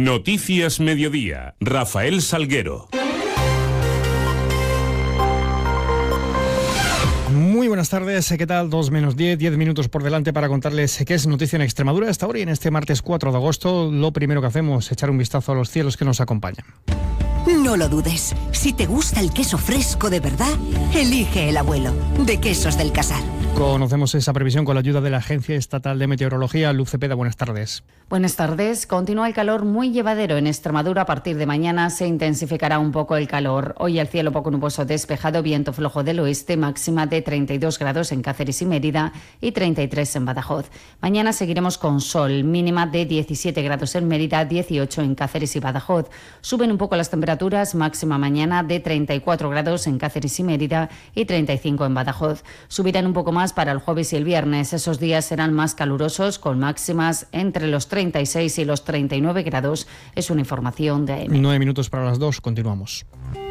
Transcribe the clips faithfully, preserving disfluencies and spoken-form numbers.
Noticias Mediodía. Rafael Salguero. Muy buenas tardes, ¿qué tal? dos menos diez, diez minutos por delante para contarles qué es noticia en Extremadura hasta ahora y en este martes cuatro de agosto. Lo primero que hacemos es echar un vistazo a los cielos que nos acompañan. No lo dudes, si te gusta el queso fresco de verdad, elige el abuelo, de Quesos del Casar. Conocemos esa previsión con la ayuda de la Agencia Estatal de Meteorología. Luz Cepeda, buenas tardes. Buenas tardes. Continúa el calor muy llevadero en Extremadura. A partir de mañana se intensificará un poco el calor. Hoy el cielo poco nuboso despejado, viento flojo del oeste, máxima de treinta y dos grados en Cáceres y Mérida y treinta y tres en Badajoz. Mañana seguiremos con sol, mínima de diecisiete grados en Mérida, dieciocho en Cáceres y Badajoz. Suben un poco las temperaturas, máxima mañana de treinta y cuatro grados en Cáceres y Mérida y treinta y cinco en Badajoz. Subirán un poco más para el jueves y el viernes. Esos días serán más calurosos, con máximas entre los treinta y seis y los treinta y nueve grados. Es una información de A M. Nueve minutos para las dos, continuamos.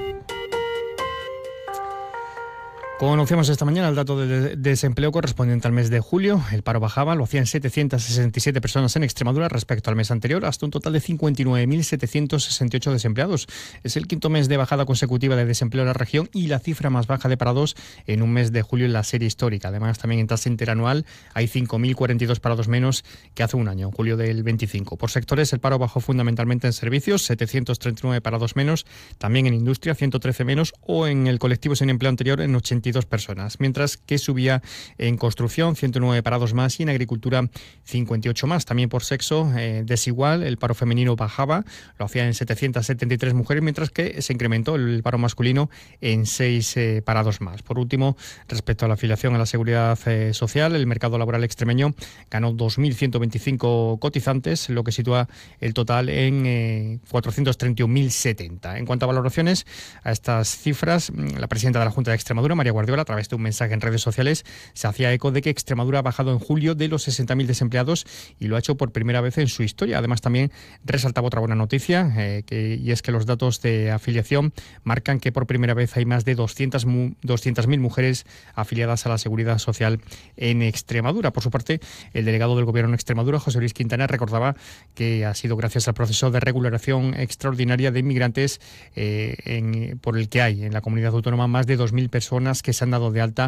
Conocíamos esta mañana el dato de desempleo correspondiente al mes de julio. El paro bajaba, lo hacían setecientas sesenta y siete personas en Extremadura respecto al mes anterior, hasta un total de cincuenta y nueve mil setecientos sesenta y ocho desempleados. Es el quinto mes de bajada consecutiva de desempleo en la región y la cifra más baja de parados en un mes de julio en la serie histórica. Además, también en tasa interanual hay cinco mil cuarenta y dos parados menos que hace un año, en julio del veinticinco. Por sectores, el paro bajó fundamentalmente en servicios, setecientos treinta y nueve parados menos, también en industria, ciento trece menos, o en el colectivo sin empleo anterior, en ochenta y dos personas, mientras que subía en construcción ciento nueve parados más y en agricultura cincuenta y ocho más. También por sexo eh, desigual, el paro femenino bajaba, lo hacía en setecientas setenta y tres mujeres, mientras que se incrementó el paro masculino en seis eh, parados más. Por último, respecto a la afiliación a la seguridad eh, social, el mercado laboral extremeño ganó dos mil ciento veinticinco cotizantes, lo que sitúa el total en eh, cuatrocientos treinta y un mil setenta. En cuanto a valoraciones a estas cifras, la presidenta de la Junta de Extremadura, María Guardiola, a través de un mensaje en redes sociales, se hacía eco de que Extremadura ha bajado en julio de los sesenta mil desempleados y lo ha hecho por primera vez en su historia. Además, también resaltaba otra buena noticia, eh, que, y es que los datos de afiliación marcan que por primera vez hay más de doscientas mil mujeres afiliadas a la Seguridad Social en Extremadura. Por su parte, el delegado del Gobierno en Extremadura, José Luis Quintana, recordaba que ha sido gracias al proceso de regularización extraordinaria de inmigrantes eh, en, por el que hay en la comunidad autónoma más de dos mil personas que se han dado de alta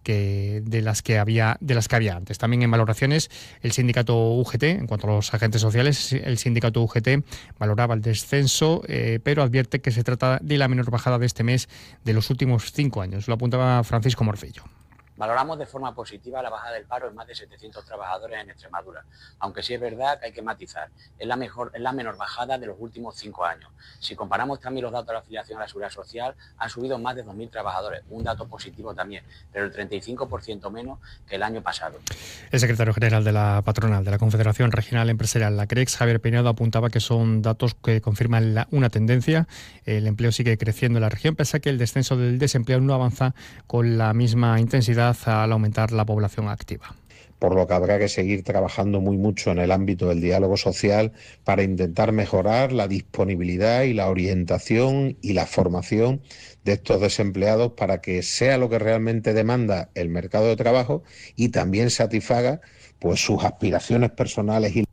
que de las que había de las que había antes. También en valoraciones, el sindicato U G T, en cuanto a los agentes sociales, el sindicato U G T valoraba el descenso, eh, pero advierte que se trata de la menor bajada de este mes de los últimos cinco años. Lo apuntaba Francisco Morcillo. Valoramos de forma positiva la bajada del paro en más de setecientos trabajadores en Extremadura, aunque sí es verdad que hay que matizar, es la, mejor, es la menor bajada de los últimos cinco años. Si comparamos también los datos de la afiliación a la Seguridad Social, han subido más de dos mil trabajadores, un dato positivo también, pero el treinta y cinco por ciento menos que el año pasado. El secretario general de la patronal de la Confederación Regional Empresarial, la CREX, Javier Pinedo, apuntaba que son datos que confirman la, una tendencia. El empleo sigue creciendo en la región, pese a que el descenso del desempleo no avanza con la misma intensidad al aumentar la población activa. Por lo que habrá que seguir trabajando muy mucho en el ámbito del diálogo social para intentar mejorar la disponibilidad y la orientación y la formación de estos desempleados para que sea lo que realmente demanda el mercado de trabajo y también satisfaga pues sus aspiraciones personales y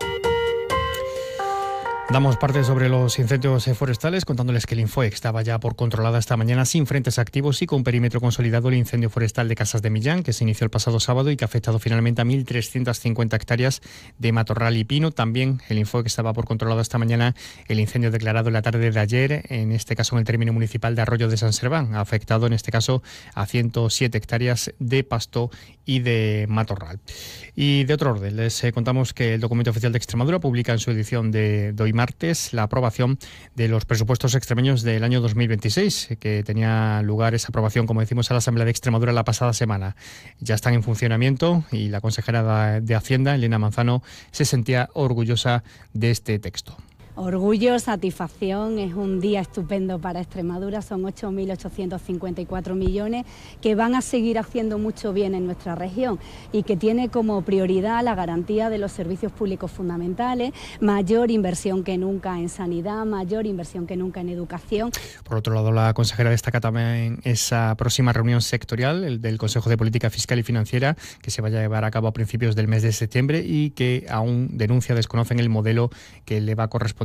Damos parte sobre los incendios forestales, contándoles que el Infoex estaba ya por controlada esta mañana sin frentes activos y con perímetro consolidado el incendio forestal de Casas de Millán, que se inició el pasado sábado y que ha afectado finalmente a mil trescientas cincuenta hectáreas de matorral y pino. También el Infoex estaba por controlado esta mañana el incendio declarado en la tarde de ayer, en este caso en el término municipal de Arroyo de San Serván. Ha afectado en este caso a ciento siete hectáreas de pasto y de matorral. Y de otro orden, les eh, contamos que el Documento Oficial de Extremadura publica en su edición de, de hoy martes la aprobación de los presupuestos extremeños del año dos mil veintiséis, que tenía lugar esa aprobación, como decimos, a la Asamblea de Extremadura la pasada semana. Ya están en funcionamiento y la consejera de Hacienda, Elena Manzano, se sentía orgullosa de este texto. Orgullo, satisfacción, es un día estupendo para Extremadura, son ocho mil ochocientos cincuenta y cuatro millones que van a seguir haciendo mucho bien en nuestra región y que tiene como prioridad la garantía de los servicios públicos fundamentales, mayor inversión que nunca en sanidad, mayor inversión que nunca en educación. Por otro lado, la consejera destaca también esa próxima reunión sectorial, el del Consejo de Política Fiscal y Financiera, que se vaya a llevar a cabo a principios del mes de septiembre y que aún denuncia, desconocen el modelo que le va a corresponder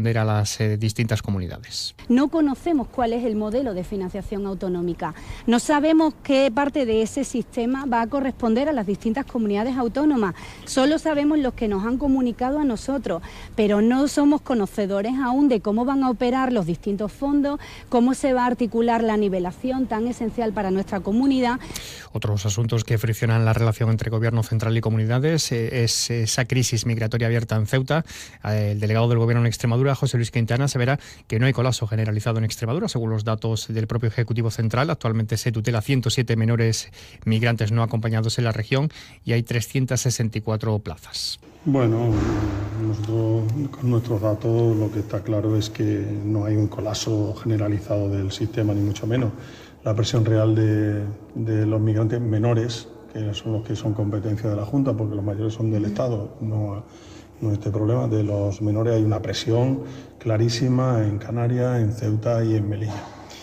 corresponder a las eh, distintas comunidades. No conocemos cuál es el modelo de financiación autonómica. No sabemos qué parte de ese sistema va a corresponder a las distintas comunidades autónomas. Solo sabemos los que nos han comunicado a nosotros, pero no somos conocedores aún de cómo van a operar los distintos fondos, cómo se va a articular la nivelación tan esencial para nuestra comunidad. Otros asuntos que friccionan la relación entre Gobierno central y comunidades eh, es esa crisis migratoria abierta en Ceuta. El delegado del Gobierno en Extremadura, José Luis Quintana, asevera que no hay colapso generalizado en Extremadura. Según los datos del propio Ejecutivo Central, actualmente se tutela ciento siete menores migrantes no acompañados en la región y hay trescientas sesenta y cuatro plazas. Bueno, nosotros con nuestros datos lo que está claro es que no hay un colapso generalizado del sistema, ni mucho menos. La presión real de, de los migrantes menores, que son los que son competencia de la Junta, porque los mayores son del Estado, no, no este problema. De los menores hay una presión clarísima en Canarias, en Ceuta y en Melilla.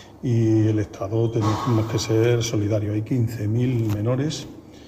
Y el Estado tenemos que ser solidarios. Hay quince mil menores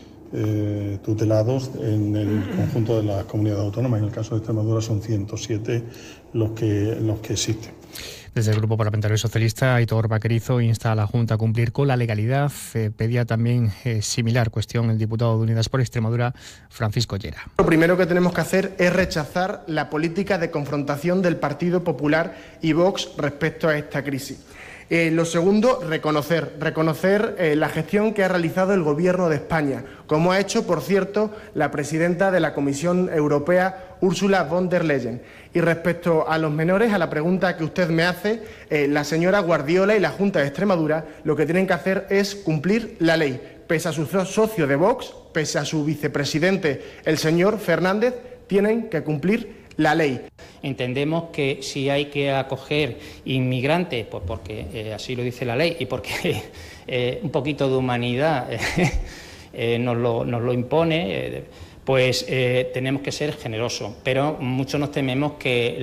eh, tutelados en el conjunto de las comunidades autónomas. En el caso de Extremadura son ciento siete los que, los que existen. Desde el Grupo Parlamentario Socialista, Aitor Vaquerizo insta a la Junta a cumplir con la legalidad. Eh, pedía también eh, similar cuestión el diputado de Unidas por Extremadura, Francisco Llera. Lo primero que tenemos que hacer es rechazar la política de confrontación del Partido Popular y Vox respecto a esta crisis. Eh, lo segundo, reconocer, reconocer eh, la gestión que ha realizado el Gobierno de España, como ha hecho, por cierto, la presidenta de la Comisión Europea, Ursula von der Leyen. Y respecto a los menores, a la pregunta que usted me hace, eh, la señora Guardiola y la Junta de Extremadura lo que tienen que hacer es cumplir la ley. Pese a su socio de Vox, pese a su vicepresidente, el señor Fernández, tienen que cumplir la ley. Entendemos que si hay que acoger inmigrantes, pues porque eh, así lo dice la ley y porque eh, un poquito de humanidad eh, eh, nos, lo, nos lo impone, eh, pues eh, tenemos que ser generosos. Pero mucho nos tememos que